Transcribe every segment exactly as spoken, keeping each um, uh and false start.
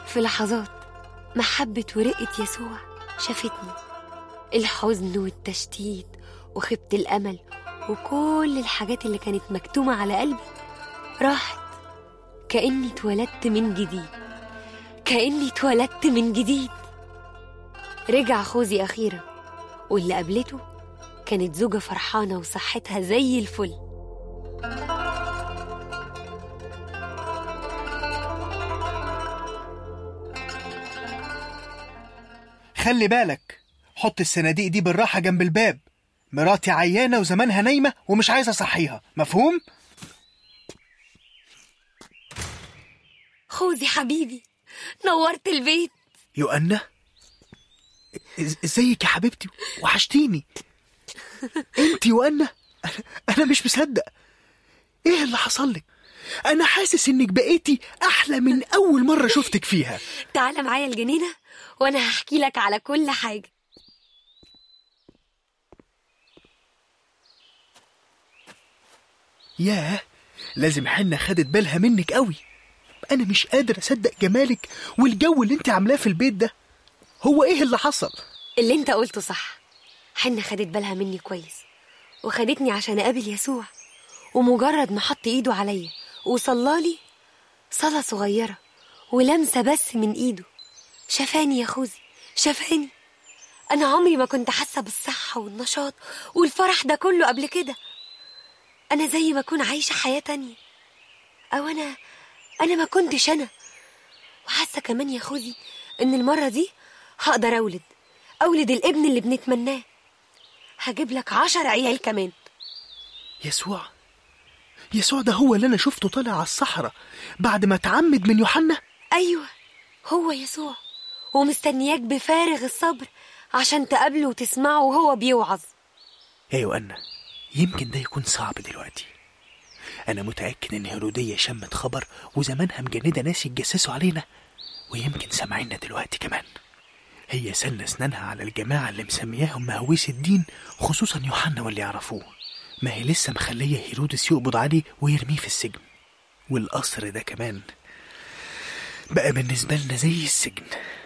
في لحظات محبة ورقة يسوع شافتني، الحزن والتشتيت وخيبة الأمل وكل الحاجات اللي كانت مكتومة على قلبي راحت. كأني اتولدت من جديد، كأني اتولدت من جديد. رجع خوذي أخيرا، واللي قابلته كانت زوجة فرحانة وصحتها زي الفل. خلي بالك، حط الصناديق دي بالراحة جنب الباب، مراتي عيانة وزمانها نايمة ومش عايزة أصحيها، مفهوم؟ خوذي حبيبي، نورت البيت. يوأنا، ازيك يا حبيبتي؟ وحشتيني. انت يوأنا، انا مش مصدق. ايه اللي حصل لك؟ انا حاسس انك بقيتي احلى من اول مرة شفتك فيها. تعال معايا الجنينة وانا هحكي لك على كل حاجة. ياه، لازم حنة خدت بالها منك قوي. انا مش قادر اصدق جمالك والجو اللي انت عاملاه في البيت ده. هو ايه اللي حصل؟ اللي انت قلته صح، حنة خدت بالها مني كويس وخدتني عشان اقابل يسوع، ومجرد ما حط ايده عليا وصلالي صلاة صغيرة ولمسة بس من ايده شفاني يا خوذي، شفاني. انا عمري ما كنت حاسة بالصحة والنشاط والفرح ده كله قبل كده. انا زي ما اكون عايشة حياة تانية، او انا انا ما كنتش انا. وحاسة كمان يا خوذي ان المرة دي هقدر اولد اولد الابن اللي بنتمناه. هجيب لك عشر عيال كمان. يسوع يسوع ده هو اللي انا شفته طالع على الصحراء بعد ما اتعمد من يوحنا؟ ايوه هو يسوع، ومستنياك بفارغ الصبر عشان تقابله وتسمعه وهو بيوعظ. يا يوأنا، يمكن ده يكون صعب دلوقتي. انا متأكد ان هيرودية شمت خبر وزمانها مجندة ناس يتجسسوا علينا، ويمكن سامعيننا دلوقتي كمان. هي سن اسنانها على الجماعة اللي مسمياهم مهويس الدين، خصوصا يوحنا واللي يعرفوه. ما هي لسه مخلية هيرودس يقبض عليه ويرميه في السجن، والقصر ده كمان بقى بالنسبة لنا زي السجن.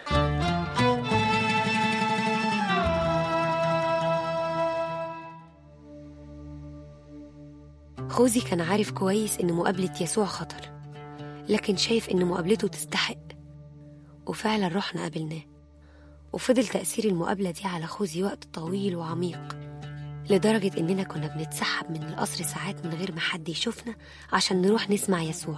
خوذي كان عارف كويس إن مقابلة يسوع خطر، لكن شايف إن مقابلته تستحق، وفعلا رحنا قابلناه. وفضل تأثير المقابلة دي على خوذي وقت طويل وعميق، لدرجة إننا كنا بنتسحب من القصر ساعات من غير ما حد يشوفنا عشان نروح نسمع يسوع.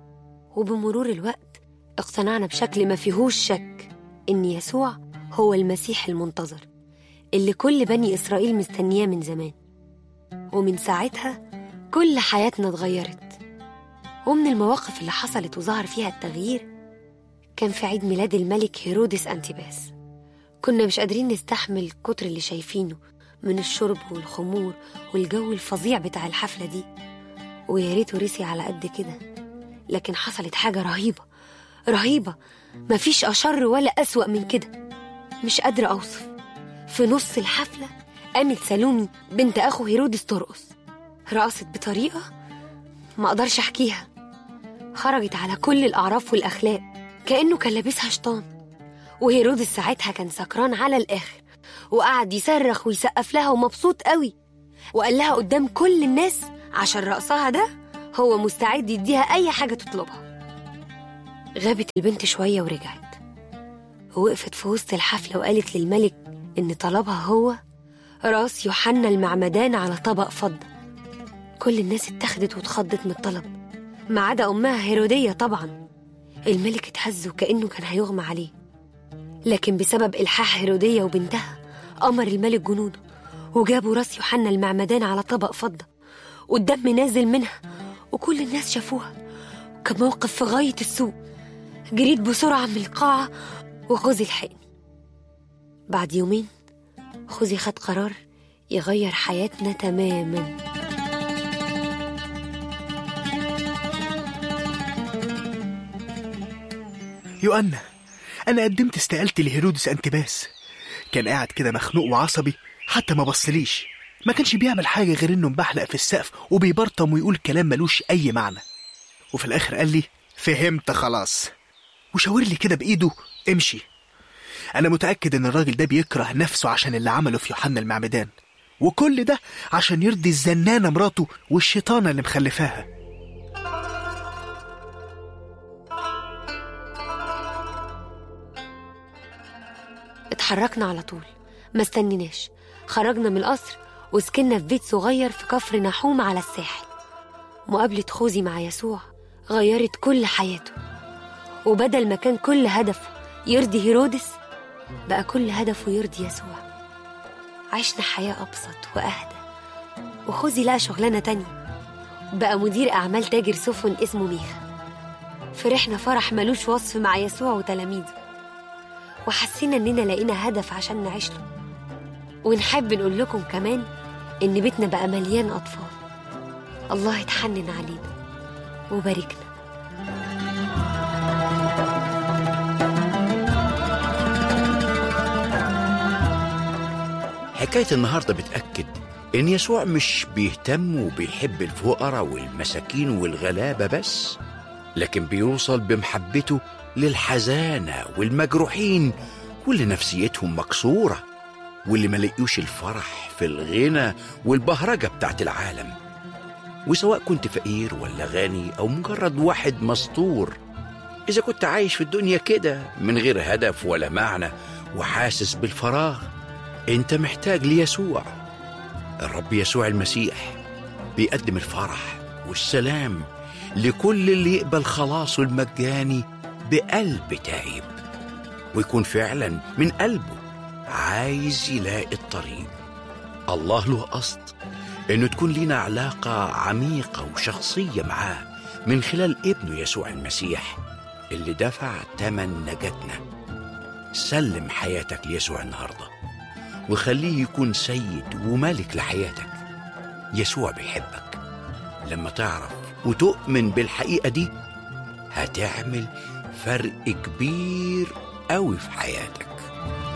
وبمرور الوقت اقتنعنا بشكل ما فيهوش شك إن يسوع هو المسيح المنتظر اللي كل بني إسرائيل مستنياه من زمان. ومن ساعتها كل حياتنا اتغيرت. ومن المواقف اللي حصلت وظهر فيها التغيير كان في عيد ميلاد الملك هيرودس أنتيباس. كنا مش قادرين نستحمل كتر اللي شايفينه من الشرب والخمور والجو الفظيع بتاع الحفلة دي، ويا ريته رسي على قد كده. لكن حصلت حاجة رهيبة رهيبة، مفيش أشر ولا أسوأ من كده، مش قادرة أوصف. في نص الحفلة قامت سالومي بنت أخو هيرودس ترقص، رقصت بطريقة ما أقدرش أحكيها. خرجت على كل الأعراف والأخلاق كأنه كان لابسها شيطان. وهيرودس ساعتها كان سكران على الآخر، وقعد يصرخ ويسقف لها ومبسوط قوي، وقال لها قدام كل الناس عشان رقصها ده هو مستعد يديها أي حاجة تطلبها. غابت البنت شوية ورجعت، ووقفت في وسط الحفلة وقالت للملك إن طلبها هو راس يوحنا المعمدان على طبق فضة. كل الناس اتخذت واتخضت من الطلب ما عدا أمها هيرودية طبعا. الملك اتهز وكأنه كان هيغمى عليه، لكن بسبب إلحاح هيرودية وبنتها أمر الملك جنوده وجابوا راس يوحنا المعمدان على طبق فضة، والدم نازل منها وكل الناس شافوها. كان موقف في غاية السوء. جريت بسرعة من القاعة وخوذي لحقني. بعد يومين خوذي خد قرار يغير حياتنا تماما. يوأنا، أنا قدمت استقالتي لهيرودس أنتيباس. كان قاعد كده مخنوق وعصبي، حتى ما بصليش، ما كانش بيعمل حاجة غير إنه مبحلق في السقف وبيبرطم ويقول كلام ملوش أي معنى. وفي الآخر قال لي فهمت خلاص، وشاور لي كده بإيده امشي. أنا متأكد إن الراجل ده بيكره نفسه عشان اللي عمله في يوحنا المعمدان، وكل ده عشان يرضي الزنانة مراته والشيطانة اللي مخلفاها. اتحركنا على طول، ما استنيناش، خرجنا من القصر وسكننا في بيت صغير في كفر نحوم على الساحل. مقابلة خوذي مع يسوع غيرت كل حياته، وبدل ما كان كل هدفه يرضي هيرودس بقى كل هدفه يرضي يسوع. عشنا حياة أبسط وأهدى، وخوذي لقى شغلانة تانية، بقى مدير أعمال تاجر سفن اسمه ميخا. فرحنا فرح ملوش وصف مع يسوع وتلاميذه، وحسينا إننا لقينا هدف عشان نعيش له. ونحب نقول لكم كمان إن بيتنا بقى مليان أطفال. الله يتحنن علينا وباركنا. حكاية النهاردة بتأكد إن يسوع مش بيهتم وبيحب الفقراء والمساكين والغلابة بس، لكن بيوصل بمحبته للحزانة والمجروحين واللي نفسيتهم مكسورة واللي ملقيوش الفرح في الغنى والبهرجة بتاعت العالم. وسواء كنت فقير ولا غني أو مجرد واحد مسطور، إذا كنت عايش في الدنيا كده من غير هدف ولا معنى وحاسس بالفراغ، أنت محتاج ليسوع. الرب يسوع المسيح بيقدم الفرح والسلام لكل اللي يقبل خلاصه المجاني بقلب تائب، ويكون فعلا من قلبه عايز يلاقي الطريق. الله له قصد إنه تكون لنا علاقة عميقة وشخصية معاه من خلال ابنه يسوع المسيح اللي دفع تمن نجاتنا. سلم حياتك ليسوع النهاردة وخليه يكون سيد وملك لحياتك. يسوع بيحبك. لما تعرف وتؤمن بالحقيقة دي هتعمل فرق كبير قوي في حياتك.